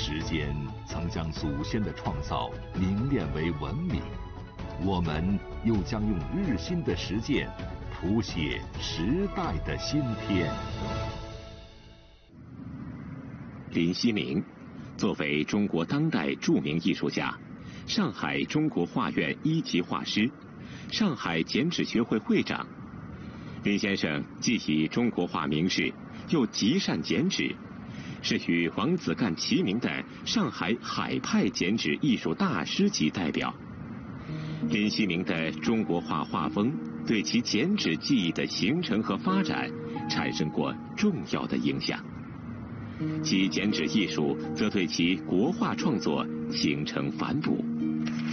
时间曾将祖先的创造凝练为文明，我们又将用日新的实践谱写时代的新篇。 林希明，作为中国当代著名艺术家，上海中国画院1级画师，上海剪纸学会会长。林先生既以中国画名士，又极善剪纸，是与王子干齐名的上海海派剪纸艺术大师级代表。林希明的中国画画风对其剪纸技艺的形成和发展产生过重要的影响，其剪纸艺术则对其国画创作形成反哺。